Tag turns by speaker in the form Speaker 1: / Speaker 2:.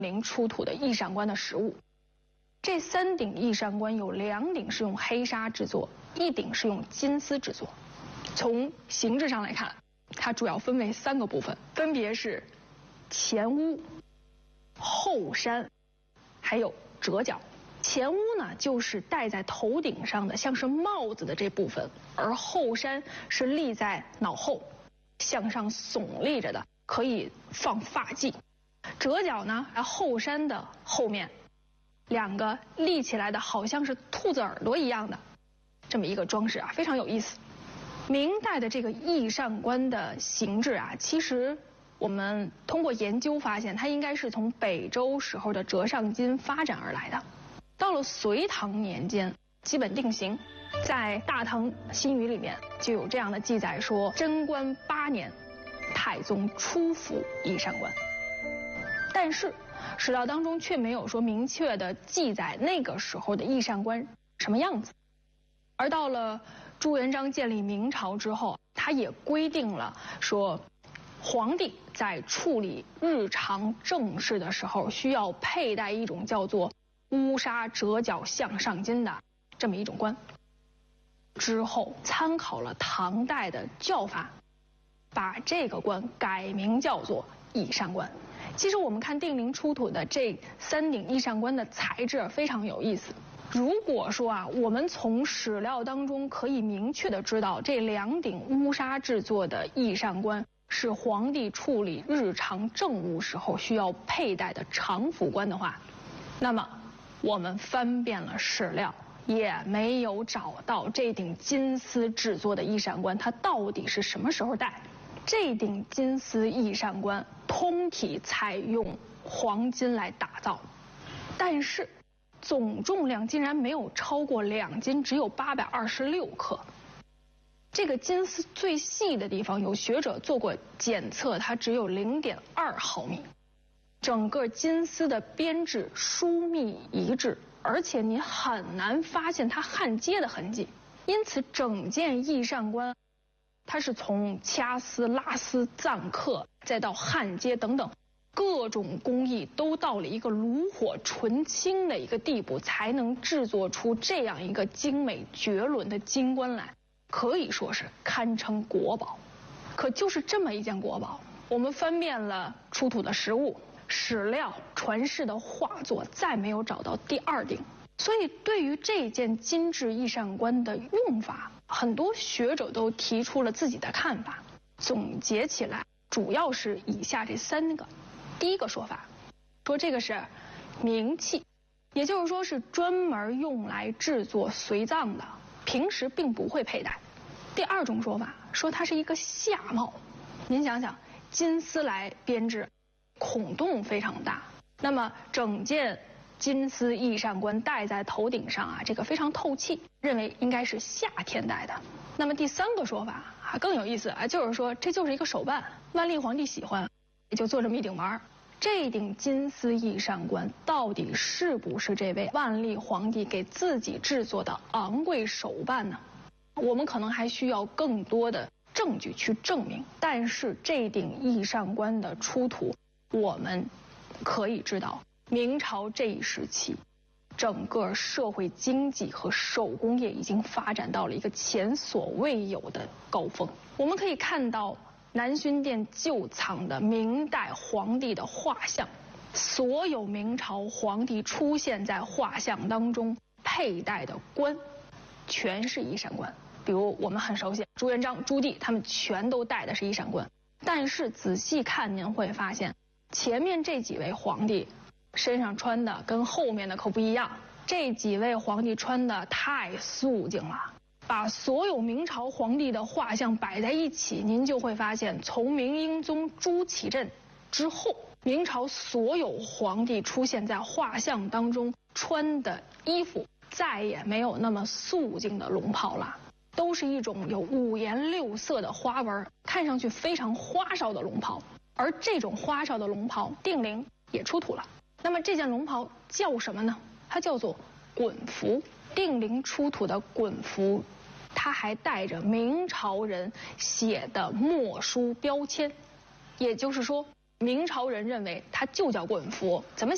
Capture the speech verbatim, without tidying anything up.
Speaker 1: 陵出土的翼扇冠的实物。这三顶翼扇冠有两顶是用黑纱制作，一顶是用金丝制作。从形制上来看，它主要分为三个部分，分别是前屋、后山，还有折角。前屋呢，就是戴在头顶上的，像是帽子的这部分；而后山是立在脑后，向上耸立着的，可以放发髻。折角呢，后山的后面，两个立起来的，好像是兔子耳朵一样的，这么一个装饰啊，非常有意思。明代的这个翼扇冠的形制啊，其实我们通过研究发现，它应该是从北周时候的折上金发展而来的。到了隋唐年间，基本定型。在《大唐新语》里面就有这样的记载说：贞观八年，太宗初服翼扇冠。但是史料当中却没有说明确的记载那个时候的翼扇冠什么样子。而到了朱元璋建立明朝之后，他也规定了说，皇帝在处理日常政事的时候，需要佩戴一种叫做乌纱折角向上金的这么一种冠。之后参考了唐代的教法，把这个冠改名叫做翼扇冠。其实我们看定陵出土的这三顶翼扇冠的材质非常有意思。如果说啊，我们从史料当中可以明确的知道这两顶乌纱制作的翼扇冠是皇帝处理日常政务时候需要佩戴的常服冠的话，那么我们翻遍了史料，也没有找到这顶金丝制作的翼扇冠它到底是什么时候戴。这顶金丝翼扇冠通体采用黄金来打造，但是总重量竟然没有超过两斤，只有八百二十六克。这个金丝最细的地方，有学者做过检测，它只有零点二毫米。整个金丝的编制疏密一致，而且你很难发现它焊接的痕迹。因此，整件翼扇冠，它是从掐丝、拉丝、錾刻，再到焊接等等，各种工艺都到了一个炉火纯青的一个地步，才能制作出这样一个精美绝伦的金冠来，可以说是堪称国宝。可就是这么一件国宝，我们翻遍了出土的实物、史料、传世的画作，再没有找到第二顶。所以对于这件金质翼扇冠的用法，很多学者都提出了自己的看法。总结起来，主要是以下这三个。第一个说法，说这个是冥器，也就是说是专门用来制作随葬的，平时并不会佩戴。第二种说法，说它是一个夏帽。您想想，金丝来编织，孔洞非常大，那么整件金丝翼扇冠戴在头顶上啊，这个非常透气，认为应该是夏天戴的。那么第三个说法啊更有意思啊，就是说这就是一个手办，万历皇帝喜欢，也就做这么一顶玩。这顶金丝翼扇冠到底是不是这位万历皇帝给自己制作的昂贵手办呢？我们可能还需要更多的证据去证明。但是这顶翼扇冠的出土，我们可以知道，明朝这一时期，整个社会经济和手工业已经发展到了一个前所未有的高峰。我们可以看到南薰殿旧藏的明代皇帝的画像，所有明朝皇帝出现在画像当中佩戴的冠，全是翼扇冠。比如我们很熟悉朱元璋、朱棣，他们全都戴的是翼扇冠。但是仔细看，您会发现前面这几位皇帝身上穿的跟后面的可不一样。这几位皇帝穿的太素净了。把所有明朝皇帝的画像摆在一起，您就会发现，从明英宗朱祁镇之后，明朝所有皇帝出现在画像当中穿的衣服，再也没有那么素净的龙袍了，都是一种有五颜六色的花纹，看上去非常花哨的龙袍。而这种花哨的龙袍，定陵也出土了。那么这件龙袍叫什么呢？它叫做衮服。定陵出土的衮服，它还带着明朝人写的墨书标签，也就是说，明朝人认为它就叫衮服。怎么